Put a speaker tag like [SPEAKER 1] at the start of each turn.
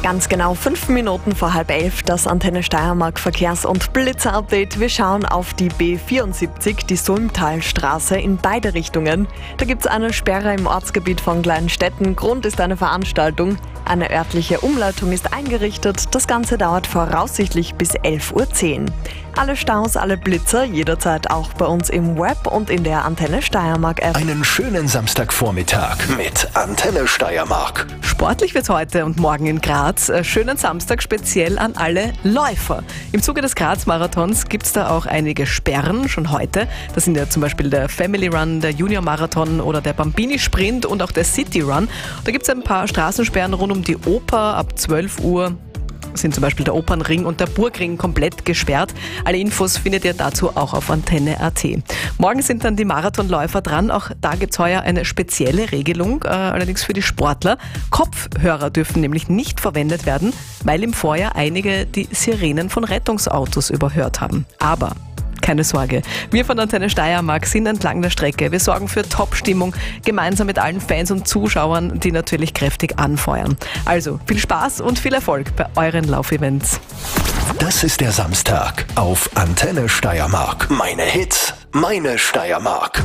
[SPEAKER 1] Ganz genau 5 Minuten vor 10:30 das Antenne Steiermark Verkehrs- und Blitzer-Update. Wir schauen auf die B74, die Sulmtalstraße in beide Richtungen. Da gibt es eine Sperre im Ortsgebiet von Kleinstetten. Grund ist eine Veranstaltung. Eine örtliche Umleitung ist eingerichtet. Das Ganze dauert voraussichtlich bis 11:10 Uhr. Alle Staus, alle Blitzer jederzeit auch bei uns im Web und in der Antenne Steiermark App.
[SPEAKER 2] Einen schönen Samstagvormittag mit Antenne Steiermark.
[SPEAKER 3] Sportlich wird's heute und morgen in Graz. Schönen Samstag speziell an alle Läufer. Im Zuge des Graz-Marathons gibt's da auch einige Sperren schon heute. Das sind ja zum Beispiel der Family Run, der Junior Marathon oder der Bambini Sprint und auch der City Run. Da gibt's ein paar Straßensperren rund um die Oper. Ab 12 Uhr sind zum Beispiel der Opernring und der Burgring komplett gesperrt. Alle Infos findet ihr dazu auch auf antenne.at. Morgen sind dann die Marathonläufer dran. Auch da gibt es heuer eine spezielle Regelung, allerdings für die Sportler. Kopfhörer dürfen nämlich nicht verwendet werden, weil im Vorjahr einige die Sirenen von Rettungsautos überhört haben. Aber keine Sorge, wir von Antenne Steiermark sind entlang der Strecke. Wir sorgen für Top-Stimmung, gemeinsam mit allen Fans und Zuschauern, die natürlich kräftig anfeuern. Also viel Spaß und viel Erfolg bei euren Laufevents.
[SPEAKER 2] Das ist der Samstag auf Antenne Steiermark. Meine Hits, meine Steiermark.